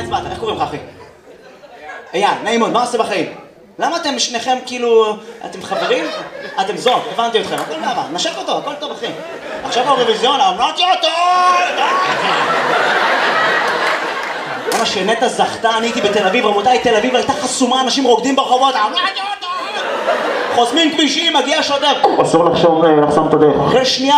הצבעת? איך קוראים לך אחי? אייל, נעים מאוד, מה עושה בחיים? למה אתם שניכם כאילו... אתם חברים? אתם זוג, הבנתי אתכם, הכל מעבר, נשק אותו, הכל טוב אחי. עכשיו האירוויזיון, אמרתי אותו! למה שנטע זכתה, אני הייתי בתל אביב, רמותיי, תל אביב הייתה חסומה, אנשים רוקדים ברחובות, אמרתי אותו! חוסמים כבישים, מגיע שוטר. אסור לחסום את הדרך. אחרי שנייה